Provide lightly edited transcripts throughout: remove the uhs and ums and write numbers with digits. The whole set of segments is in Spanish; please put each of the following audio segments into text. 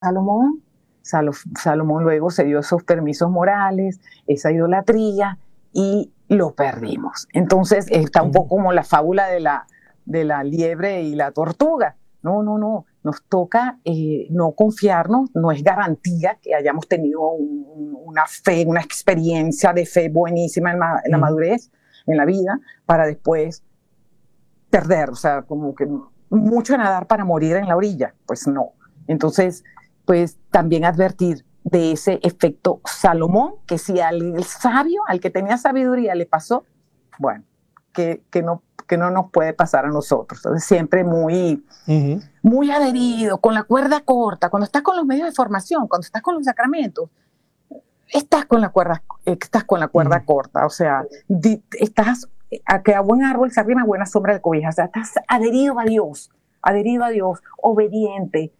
Salomón. Salomón luego se dio esos permisos morales, esa idolatría, y lo perdimos. Entonces está un poco como la fábula de la liebre y la tortuga. No, nos toca no confiarnos, no es garantía que hayamos tenido una fe, una experiencia de fe buenísima en la madurez, en la vida, para después perder, o sea, como que mucho nadar para morir en la orilla, pues no. Entonces, pues también advertir de ese efecto Salomón, que si al sabio, al que tenía sabiduría le pasó, bueno, que no nos puede pasar a nosotros. Entonces, siempre muy adherido, con la cuerda corta. Cuando estás con los medios de formación, cuando estás con los sacramentos, estás con la cuerda corta. O sea, estás a que a buen árbol se arrima buena sombra de cobija. O sea, estás adherido a Dios, obediente,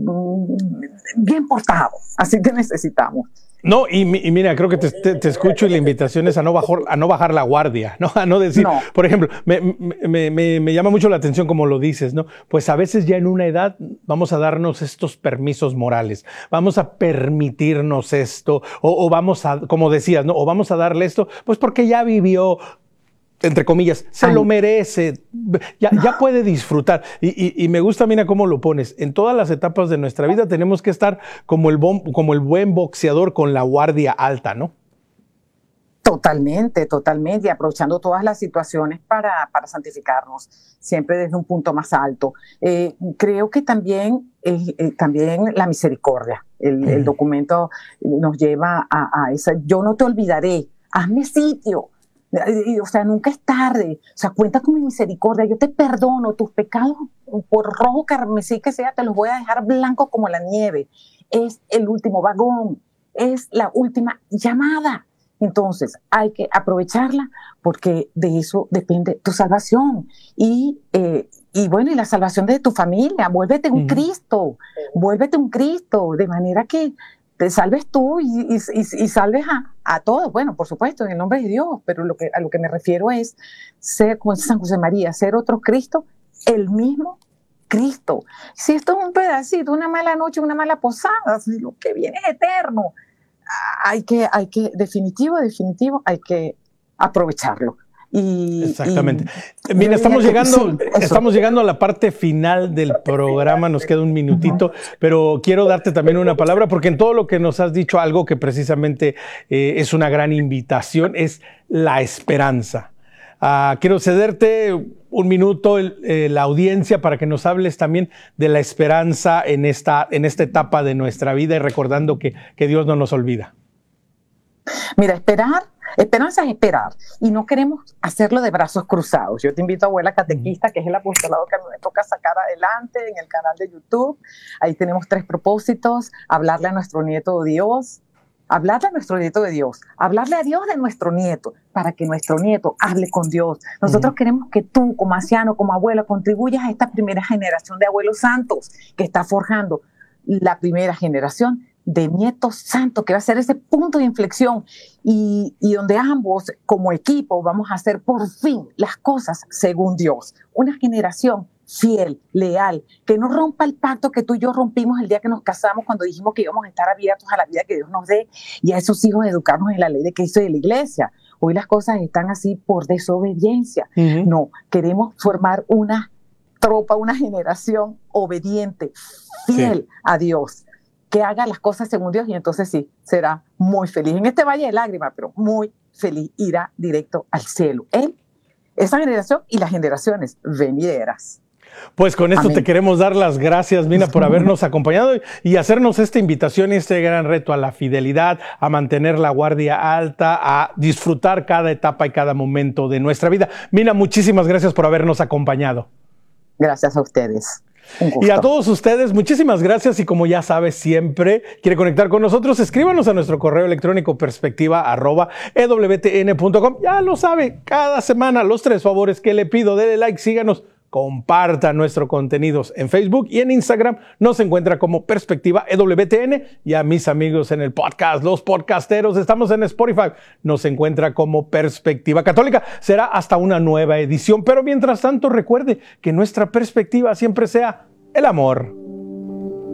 bien portado. Así que necesitamos. No, y mira, creo que te escucho y la invitación es a no bajar la guardia, ¿no? A no decir, no. Por ejemplo, me llama mucho la atención como lo dices, ¿no? Pues a veces ya en una edad vamos a darnos estos permisos morales, vamos a permitirnos esto, o vamos a, como decías, ¿no? O vamos a darle esto, pues porque ya vivió, entre comillas, se lo merece, ya puede disfrutar. Y me gusta, mira cómo lo pones. En todas las etapas de nuestra vida tenemos que estar como el buen boxeador con la guardia alta, ¿no? Totalmente, y aprovechando todas las situaciones para santificarnos, siempre desde un punto más alto. Creo que también la misericordia, el documento nos lleva a esa, yo no te olvidaré, hazme sitio. O sea, nunca es tarde. O sea, cuenta con mi misericordia. Yo te perdono tus pecados, por rojo carmesí que sea, te los voy a dejar blancos como la nieve. Es el último vagón, es la última llamada. Entonces, hay que aprovecharla porque de eso depende tu salvación. Y bueno, y la salvación de tu familia. Vuélvete un Cristo, de manera que te salves tú y salves a todos. Bueno, por supuesto, en el nombre de Dios, pero a lo que me refiero es ser, como dice San José María, ser otro Cristo, el mismo Cristo. Si esto es un pedacito, una mala noche, una mala posada, si lo que viene es eterno, hay que definitivo, hay que aprovecharlo. Exactamente. Mira, estamos llegando a la parte final del programa, nos queda un minutito, pero quiero darte también una palabra, porque en todo lo que nos has dicho, algo que precisamente es una gran invitación, es la esperanza. Quiero cederte un minuto la audiencia para que nos hables también de la esperanza en esta etapa de nuestra vida y recordando que Dios no nos olvida. Mira, esperanza es esperar y no queremos hacerlo de brazos cruzados. Yo te invito, abuela catequista, que es el apostolado que me toca sacar adelante en el canal de YouTube. Ahí tenemos 3 propósitos: hablarle a nuestro nieto de Dios, hablarle a Dios de nuestro nieto, para que nuestro nieto hable con Dios. Nosotros queremos que tú, como anciano, como abuela, contribuyas a esta primera generación de abuelos santos que está forjando la primera generación de nietos santos, que va a ser ese punto de inflexión y donde ambos como equipo vamos a hacer por fin las cosas según Dios. Una generación fiel, leal, que no rompa el pacto que tú y yo rompimos el día que nos casamos, cuando dijimos que íbamos a estar abiertos a la vida que Dios nos dé y a esos hijos educarnos en la ley de Cristo y de la iglesia. Hoy las cosas están así por desobediencia. No, queremos formar una tropa, una generación obediente, fiel a Dios, que haga las cosas según Dios, y entonces sí, será muy feliz. En este valle de lágrimas, pero muy feliz, irá directo al cielo. Él, esa generación y las generaciones venideras. Pues con esto te queremos dar las gracias, Mina, por habernos acompañado y hacernos esta invitación y este gran reto a la fidelidad, a mantener la guardia alta, a disfrutar cada etapa y cada momento de nuestra vida. Mina, muchísimas gracias por habernos acompañado. Gracias a ustedes. Y a todos ustedes, muchísimas gracias, y como ya sabes, siempre quiere conectar con nosotros, escríbanos a nuestro correo electrónico perspectiva@ewtn.com. Ya lo sabe, cada semana los 3 favores que le pido: dele like, síganos, compartan nuestros contenidos en Facebook y en Instagram. Nos encuentra como Perspectiva EWTN, y a mis amigos en el podcast, los podcasteros, estamos en Spotify, nos encuentra como Perspectiva Católica. Será hasta una nueva edición, pero mientras tanto recuerde que nuestra perspectiva siempre sea el amor.